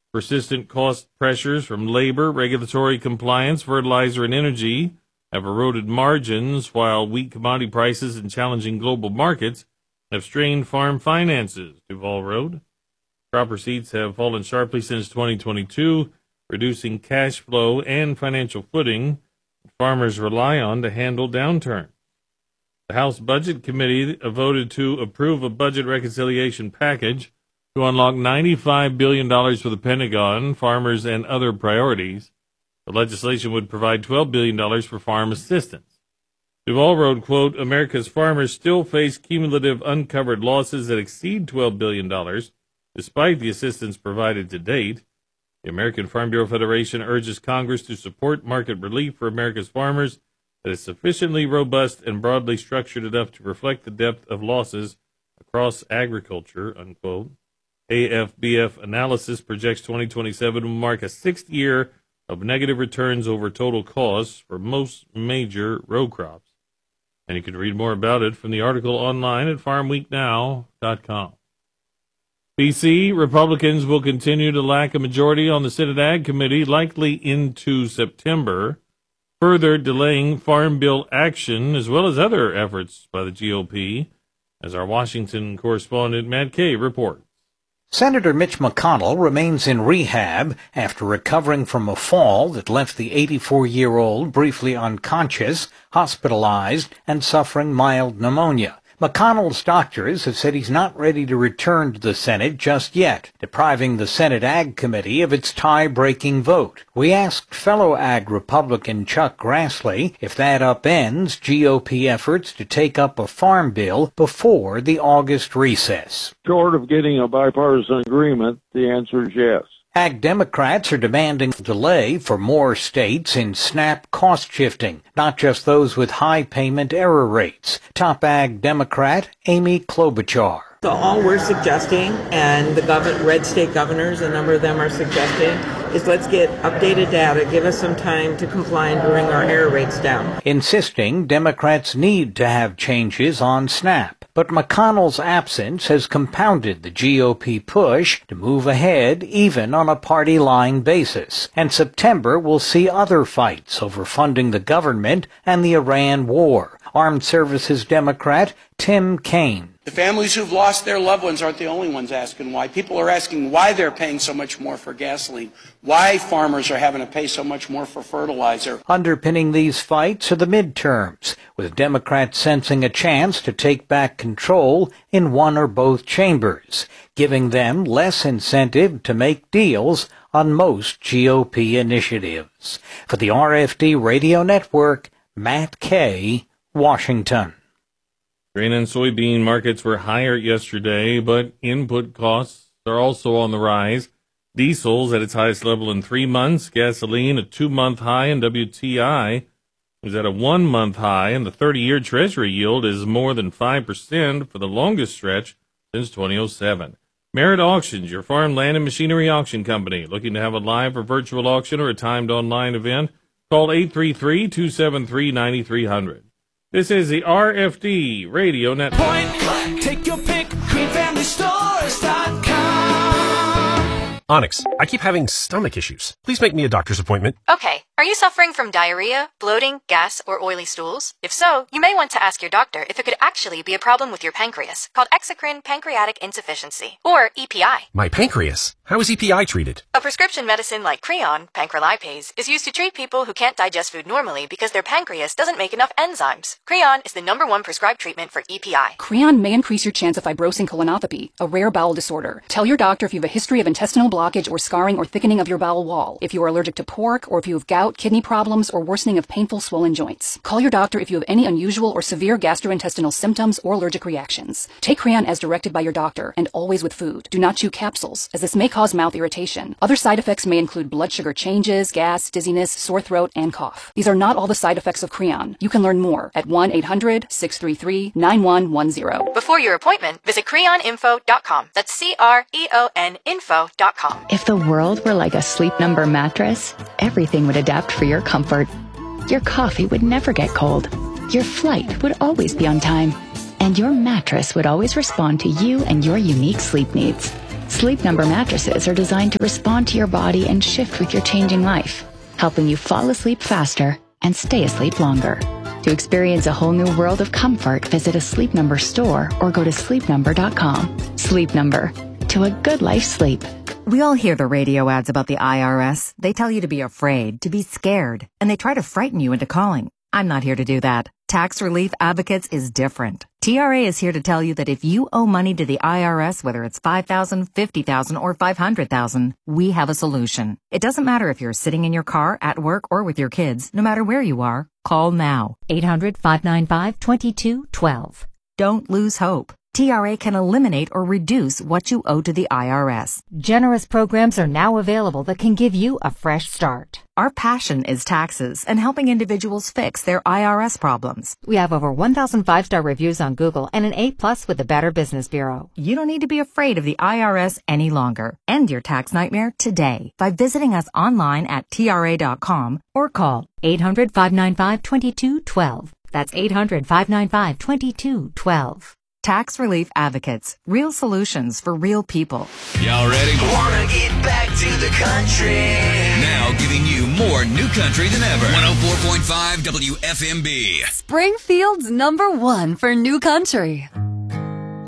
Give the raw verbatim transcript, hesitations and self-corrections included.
Persistent cost pressures from labor, regulatory compliance, fertilizer, and energy have eroded margins, while weak commodity prices and challenging global markets have strained farm finances, Duval wrote. Crop receipts have fallen sharply since twenty twenty-two, reducing cash flow and financial footing farmers rely on to handle downturns. The House Budget Committee voted to approve a budget reconciliation package to unlock ninety-five billion dollars for the Pentagon, farmers, and other priorities. The legislation would provide twelve billion dollars for farm assistance. Duval wrote, quote, America's farmers still face cumulative uncovered losses that exceed twelve billion dollars, despite the assistance provided to date. The American Farm Bureau Federation urges Congress to support market relief for America's farmers that is sufficiently robust and broadly structured enough to reflect the depth of losses across agriculture, unquote. A F B F analysis projects twenty twenty-seven will mark a sixth year of negative returns over total costs for most major row crops. And you can read more about it from the article online at farm week now dot com. B C Republicans will continue to lack a majority on the Senate Ag Committee, likely into September, further delaying Farm Bill action as well as other efforts by the G O P, as our Washington correspondent Matt Kay reports. Senator Mitch McConnell remains in rehab after recovering from a fall that left the eighty-four-year-old briefly unconscious, hospitalized, and suffering mild pneumonia. McConnell's doctors have said he's not ready to return to the Senate just yet, depriving the Senate Ag Committee of its tie-breaking vote. We asked fellow Ag Republican Chuck Grassley if that upends G O P efforts to take up a farm bill before the August recess. Short of getting a bipartisan agreement, the answer is yes. Ag Democrats are demanding a delay for more states in SNAP cost shifting, not just those with high payment error rates. Top Ag Democrat Amy Klobuchar. So all we're suggesting, and the gov- red state governors, a number of them are suggesting, is let's get updated data, give us some time to comply and bring our error rates down. Insisting Democrats need to have changes on SNAP. But McConnell's absence has compounded the G O P push to move ahead even on a party-line basis. And September will see other fights over funding the government and the Iran war. Armed Services Democrat Tim Kaine. The families who've lost their loved ones aren't the only ones asking why. People are asking why they're paying so much more for gasoline, why farmers are having to pay so much more for fertilizer. Underpinning these fights are the midterms, with Democrats sensing a chance to take back control in one or both chambers, giving them less incentive to make deals on most G O P initiatives. For the R F D Radio Network, Matt Kay, Washington. Grain and soybean markets were higher yesterday, but input costs are also on the rise. Diesel's at its highest level in three months, gasoline a two-month high, and W T I is at a one-month high, and the thirty-year Treasury yield is more than five percent for the longest stretch since twenty oh seven. Merit Auctions, your farm, land, and machinery auction company. Looking to have a live or virtual auction or a timed online event? Call eight three three, two seven three, nine three zero zero. This is the R F D Radio Network. Point, take your pick, green family stores dot com. Onyx, I keep having stomach issues. Please make me a doctor's appointment. Okay. Are you suffering from diarrhea, bloating, gas, or oily stools? If so, you may want to ask your doctor if it could actually be a problem with your pancreas, called exocrine pancreatic insufficiency, or E P I. My pancreas? How is E P I treated? A prescription medicine like Creon, pancrelipase, is used to treat people who can't digest food normally because their pancreas doesn't make enough enzymes. Creon is the number one prescribed treatment for E P I. Creon may increase your chance of fibrosing colonopathy, a rare bowel disorder. Tell your doctor if you have a history of intestinal blockage or scarring or thickening of your bowel wall, if you are allergic to pork, or if you have gout, kidney problems, or worsening of painful swollen joints. Call your doctor if you have any unusual or severe gastrointestinal symptoms or allergic reactions. Take Creon as directed by your doctor, and always with food. Do not chew capsules, as this may cause mouth irritation. Other side effects may include blood sugar changes, gas, dizziness, sore throat, and cough. These are not all the side effects of Creon. You can learn more at one eight hundred, six three three, nine one one zero. Before your appointment, visit creon info dot com. That's C R E O N info dot com. If the world were like a Sleep Number mattress, everything would adapt for your comfort. Your coffee would never get cold. Your flight would always be on time. And your mattress would always respond to you and your unique sleep needs. Sleep Number mattresses are designed to respond to your body and shift with your changing life, helping you fall asleep faster and stay asleep longer. To experience a whole new world of comfort, visit a Sleep Number store or go to sleep number dot com. Sleep Number. To a good life sleep. We all hear the radio ads about the I R S. They tell you to be afraid, to be scared, and they try to frighten you into calling. I'm not here to do that. Tax Relief Advocates is different. T R A is here to tell you that if you owe money to the I R S, whether it's five thousand dollars, fifty thousand dollars, or five hundred thousand dollars, we have a solution. It doesn't matter if you're sitting in your car, at work, or with your kids. No matter where you are, call now. eight hundred, five nine five, two two one two. Don't lose hope. T R A can eliminate or reduce what you owe to the I R S. Generous programs are now available that can give you a fresh start. Our passion is taxes and helping individuals fix their I R S problems. We have over one thousand five-star reviews on Google and an A plus with the Better Business Bureau. You don't need to be afraid of the I R S any longer. End your tax nightmare today by visiting us online at T R A dot com or call eight hundred, five nine five, two two one two. That's eight hundred, five nine five, two two one two. Tax Relief Advocates. Real solutions for real people. Y'all ready? Wanna get back to the country. Now giving you more new country than ever. one oh four point five W F M B. Springfield's number one for new country.